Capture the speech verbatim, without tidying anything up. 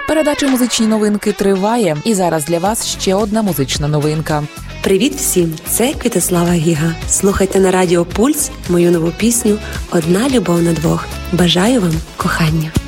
Передача «Музичні новинки» триває. І зараз для вас ще одна музична новинка. Привіт всім! Це Квітослава Гіга. Слухайте на радіо Пульс мою нову пісню «Одна любов на двох». Бажаю вам кохання.